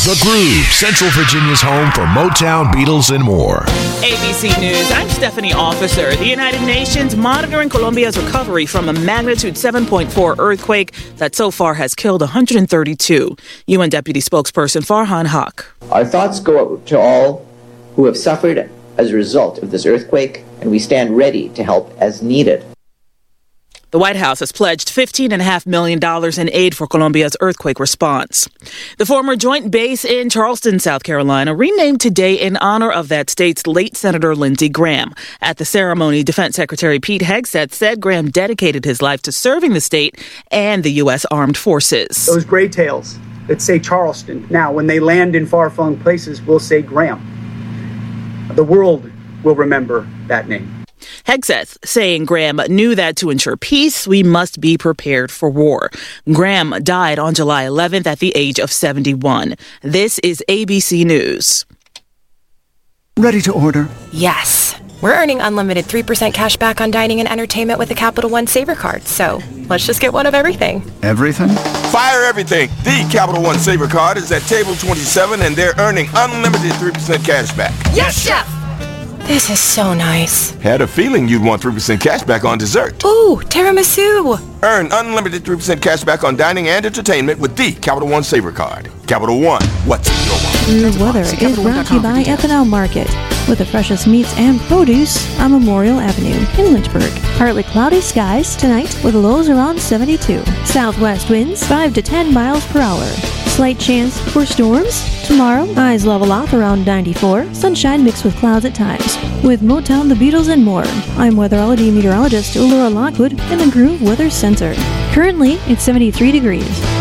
The Groove, Central Virginia's home for Motown, Beatles, and more. ABC News, I'm Stephanie Officer. The United Nations monitoring Colombia's recovery from a magnitude 7.4 earthquake that so far has killed 132. UN Deputy Spokesperson Farhan Haq. Our thoughts go out to all who have suffered as a result of this earthquake, and we stand ready to help as needed. The White House has pledged $15.5 million in aid for Colombia's earthquake response. The former joint base in Charleston, South Carolina, renamed today in honor of that state's late Senator Lindsey Graham. At the ceremony, Defense Secretary Pete Hegseth said Graham dedicated his life to serving the state and the U.S. Armed Forces. Those gray tails that say Charleston, now when they land in far-flung places, will say Graham. The world will remember that name. Hegseth saying Graham knew that to ensure peace, we must be prepared for war. Graham died on July 11th at the age of 71. This is ABC News. Ready to order? Yes. We're earning unlimited 3% cash back on dining and entertainment with the Capital One Saver Card, so let's just get one of everything. Everything? Fire everything! The Capital One Saver Card is at table 27 and they're earning unlimited 3% cash back. Yes, Chef! This is so nice. Had a feeling you'd want 3% cash back on dessert. Ooh, tiramisu! Earn unlimited 3% cash back on dining and entertainment with the Capital One Saver Card. Capital One, what's in your wallet? Your weather is brought to you by Ethanol Market. With the freshest meats and produce on Memorial Avenue in Lynchburg. Partly cloudy skies tonight with lows around 72. Southwest winds 5 to 10 miles per hour. Slight chance for storms. Tomorrow, highs level off around 94. Sunshine mixed with clouds at times. With Motown, the Beatles, and more. I'm weatherology meteorologist Laura Lockwood in the Groove Weather Center. Currently, it's 73 degrees.